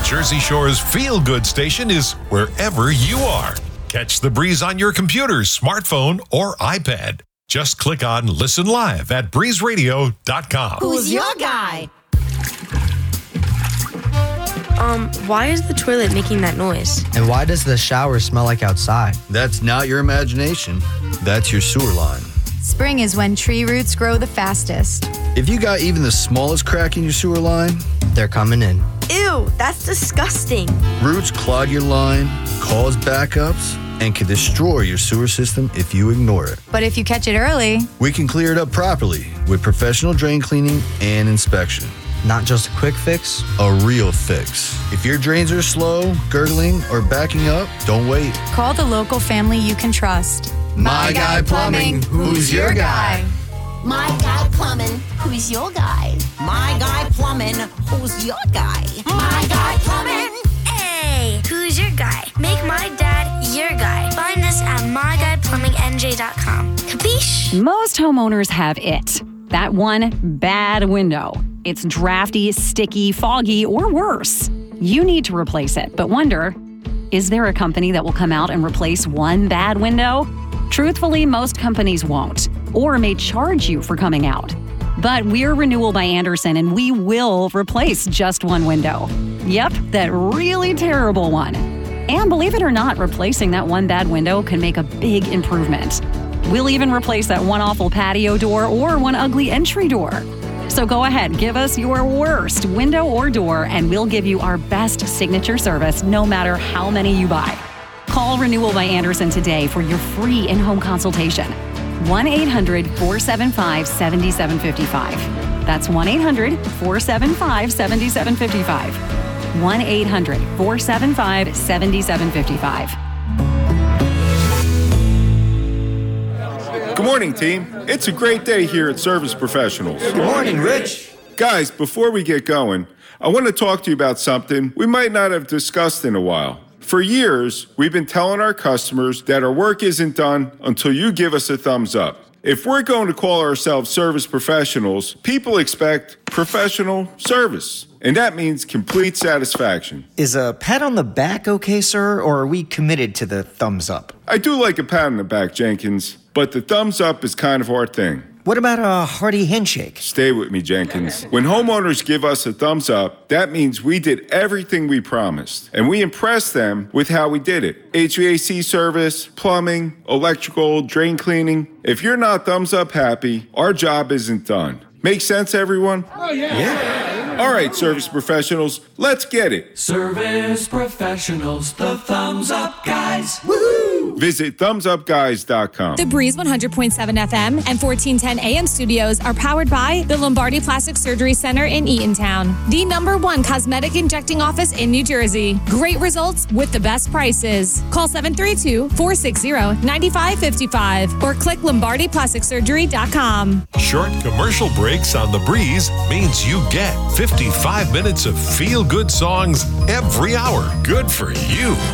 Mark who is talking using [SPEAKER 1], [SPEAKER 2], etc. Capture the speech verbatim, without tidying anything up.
[SPEAKER 1] Jersey Shore's feel-good station is wherever you are. Catch The Breeze on your computer, smartphone, or iPad. Just click on Listen Live at breeze radio dot com.
[SPEAKER 2] Who's your guy?
[SPEAKER 3] Um, why is the toilet making that noise?
[SPEAKER 4] And why does the shower smell like outside?
[SPEAKER 5] That's not your imagination. That's your sewer line.
[SPEAKER 6] Spring is when tree roots grow the fastest.
[SPEAKER 5] If you got even the smallest crack in your sewer line,
[SPEAKER 4] they're coming in.
[SPEAKER 3] Ew, that's disgusting.
[SPEAKER 5] Roots clog your line, cause backups, and can destroy your sewer system if you ignore it.
[SPEAKER 6] But if you catch it early,
[SPEAKER 5] we can clear it up properly with professional drain cleaning and inspection.
[SPEAKER 4] Not just a quick fix,
[SPEAKER 5] a real fix. If your drains are slow, gurgling, or backing up, don't wait.
[SPEAKER 6] Call the local family you can trust.
[SPEAKER 5] My, My Guy Plumbing, who's your guy?
[SPEAKER 2] My Guy Plumbing, who's your guy? My Guy Plumbing, who's your guy? My Guy Plumbing.
[SPEAKER 7] Hey, who's your guy? Make my dad your guy. Find us at my guy plumbing n j dot com. Capiche?
[SPEAKER 8] Most homeowners have it. That one bad window. It's drafty, sticky, foggy, or worse. You need to replace it, but wonder, is there a company that will come out and replace one bad window? Truthfully, most companies won't, or may charge you for coming out. But we're Renewal by Andersen, and we will replace just one window. Yep, that really terrible one. And believe it or not, replacing that one bad window can make a big improvement. We'll even replace that one awful patio door or one ugly entry door. So go ahead, give us your worst window or door, and we'll give you our best signature service no matter how many you buy. Call Renewal by Andersen today for your free in-home consultation. one eight hundred four seven five seven seven five five. That's one eight hundred four seven five seven seven five five. one eight hundred four seven five seven seven five five.
[SPEAKER 9] Good morning, team. It's a great day here at Service Professionals.
[SPEAKER 10] Good morning, Rich.
[SPEAKER 9] Guys, before we get going, I want to talk to you about something we might not have discussed in a while. For years, we've been telling our customers that our work isn't done until you give us a thumbs up. If we're going to call ourselves service professionals, people expect professional service, and that means complete satisfaction.
[SPEAKER 10] Is a pat on the back okay, sir, or are we committed to the thumbs up?
[SPEAKER 9] I do like a pat on the back, Jenkins, but the thumbs up is kind of our thing.
[SPEAKER 10] What about a hearty handshake?
[SPEAKER 9] Stay with me, Jenkins. When homeowners give us a thumbs up, that means we did everything we promised, and we impressed them with how we did it. H V A C service, plumbing, electrical, drain cleaning. If you're not thumbs up happy, our job isn't done. Make sense, everyone?
[SPEAKER 11] Oh, yeah.
[SPEAKER 9] Yeah. All right, service professionals, let's get it.
[SPEAKER 11] Service professionals, the thumbs up guys.
[SPEAKER 9] Woohoo! Visit thumbs up guys dot com.
[SPEAKER 12] The Breeze one hundred point seven F M and fourteen ten A M studios are powered by the Lombardi Plastic Surgery Center in Eatontown, the number one cosmetic injecting office in New Jersey. Great results with the best prices. Call seven three two, four six zero, nine five five five or click lombardi plastic surgery dot com.
[SPEAKER 1] Short commercial breaks on The Breeze means you get fifty-five minutes of feel-good songs every hour. Good for you.